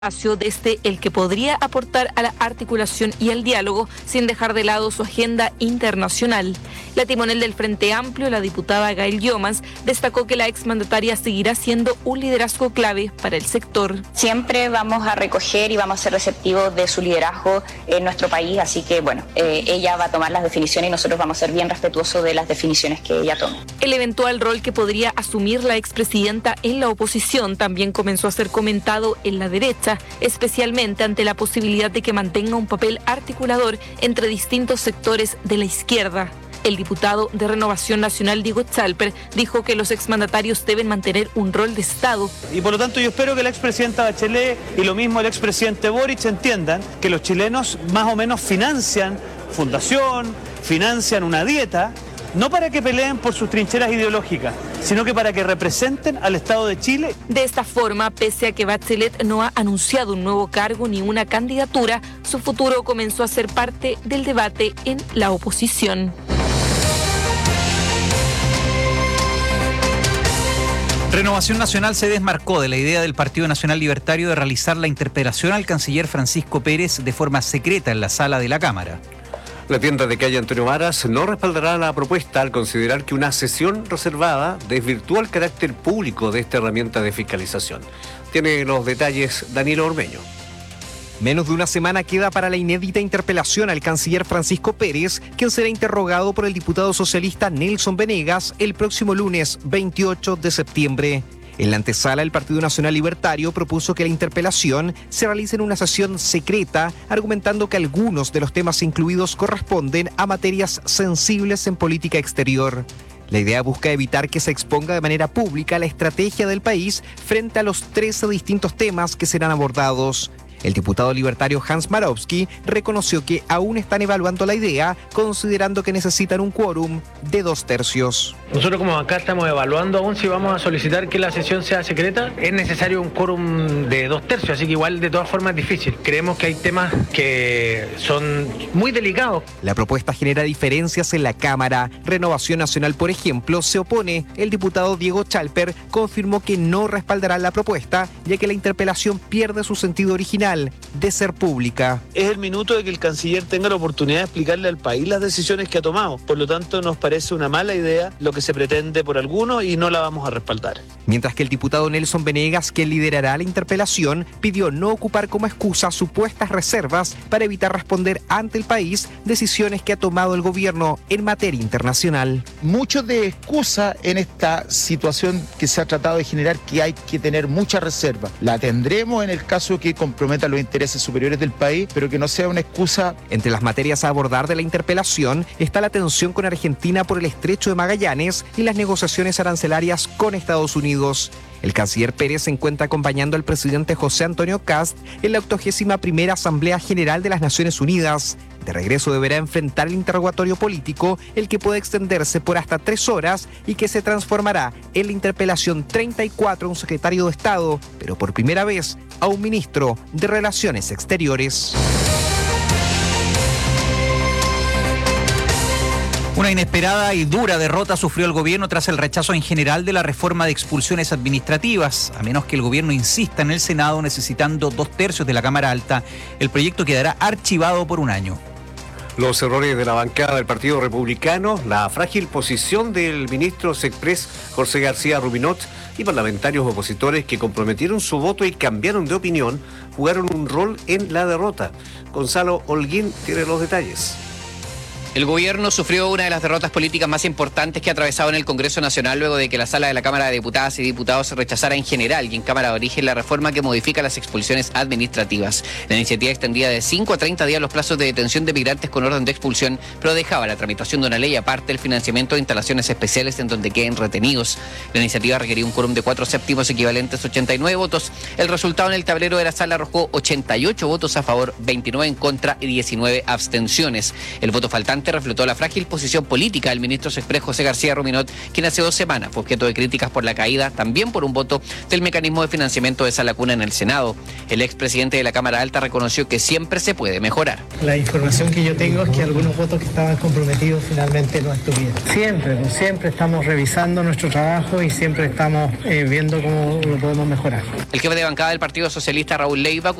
desde el que podría aportar a la articulación y el diálogo sin dejar de lado su agenda internacional. La timonel del Frente Amplio, la diputada Gail Youmans, destacó que la exmandataria seguirá siendo un liderazgo clave para el sector. Siempre vamos a recoger y vamos a ser receptivos de su liderazgo en nuestro país, así que ella va a tomar las definiciones y nosotros vamos a ser bien respetuosos de las definiciones que ella tome. El eventual rol que podría asumir la expresidenta en la oposición también comenzó a ser comentado en la derecha, especialmente ante la posibilidad de que mantenga un papel articulador entre distintos sectores de la izquierda. El diputado de Renovación Nacional, Diego Chalper, dijo que los exmandatarios deben mantener un rol de Estado. Y por lo tanto yo espero que la expresidenta Bachelet y lo mismo el expresidente Boric entiendan que los chilenos más o menos financian fundación, financian una dieta, no para que peleen por sus trincheras ideológicas, sino que para que representen al Estado de Chile. De esta forma, pese a que Bachelet no ha anunciado un nuevo cargo ni una candidatura, su futuro comenzó a ser parte del debate en la oposición. Renovación Nacional se desmarcó de la idea del Partido Nacional Libertario de realizar la interpelación al canciller Francisco Pérez de forma secreta en la sala de la Cámara. La tienda de calle Antonio Varas no respaldará la propuesta al considerar que una sesión reservada desvirtúa el carácter público de esta herramienta de fiscalización. Tiene los detalles Danilo Ormeño. Menos de una semana queda para la inédita interpelación al canciller Francisco Pérez, quien será interrogado por el diputado socialista Nelson Venegas el próximo lunes 28 de septiembre. En la antesala, el Partido Nacional Libertario propuso que la interpelación se realice en una sesión secreta, argumentando que algunos de los temas incluidos corresponden a materias sensibles en política exterior. La idea busca evitar que se exponga de manera pública la estrategia del país frente a los 13 distintos temas que serán abordados. El diputado libertario Hans Marowski reconoció que aún están evaluando la idea, considerando que necesitan un quórum de 2/3. Nosotros como acá estamos evaluando aún si vamos a solicitar que la sesión sea secreta. Es necesario un quórum de 2/3, así que igual de todas formas es difícil. Creemos que hay temas que son muy delicados. La propuesta genera diferencias en la Cámara. Renovación Nacional, por ejemplo, se opone. El diputado Diego Chalper confirmó que no respaldará la propuesta, ya que la interpelación pierde su sentido original de ser pública. Es el minuto de que el canciller tenga la oportunidad de explicarle al país las decisiones que ha tomado. Por lo tanto, nos parece una mala idea lo que se pretende por algunos y no la vamos a respaldar. Mientras que el diputado Nelson Venegas, que liderará la interpelación, pidió no ocupar como excusa supuestas reservas para evitar responder ante el país decisiones que ha tomado el gobierno en materia internacional. Mucho de excusa en esta situación que se ha tratado de generar, que hay que tener mucha reserva. La tendremos en el caso que comprometa los intereses superiores del país, pero que no sea una excusa. Entre las materias a abordar de la interpelación está la tensión con Argentina por el Estrecho de Magallanes y las negociaciones arancelarias con Estados Unidos. El canciller Pérez se encuentra acompañando al presidente José Antonio Kast en la 81ª Asamblea General de las Naciones Unidas. De regreso deberá enfrentar el interrogatorio político, el que puede extenderse por hasta 3 horas y que se transformará en la interpelación 34 a un secretario de Estado, pero por primera vez a un ministro de Relaciones Exteriores. Una inesperada y dura derrota sufrió el gobierno tras el rechazo en general de la reforma de expulsiones administrativas. A menos que el gobierno insista en el Senado necesitando 2/3 de la Cámara Alta, el proyecto quedará archivado por un año. Los errores de la bancada del Partido Republicano, la frágil posición del ministro Sexpress José García Rubinot y parlamentarios opositores que comprometieron su voto y cambiaron de opinión, jugaron un rol en la derrota. Gonzalo Holguín tiene los detalles. El gobierno sufrió una de las derrotas políticas más importantes que ha atravesado en el Congreso Nacional luego de que la Sala de la Cámara de Diputadas y Diputados se rechazara en general y en Cámara de Origen la reforma que modifica las expulsiones administrativas. La iniciativa extendía de 5 a 30 días los plazos de detención de migrantes con orden de expulsión, pero dejaba la tramitación de una ley aparte el financiamiento de instalaciones especiales en donde queden retenidos. La iniciativa requería un quórum de 4/7 equivalentes a 89 votos. El resultado en el tablero de la sala arrojó 88 votos a favor, 29 en contra y 19 abstenciones. El voto faltante constante reflotó la frágil posición política del ministro Express José García Ruminot, quien hace 2 semanas fue objeto de críticas por la caída, también por un voto del mecanismo de financiamiento de Sala Cuna en el Senado. El expresidente de la Cámara Alta reconoció que siempre se puede mejorar. La información que yo tengo es que algunos votos que estaban comprometidos finalmente no estuvieron. Siempre estamos revisando nuestro trabajo y siempre estamos viendo cómo lo podemos mejorar. El jefe de bancada del Partido Socialista, Raúl Leiva,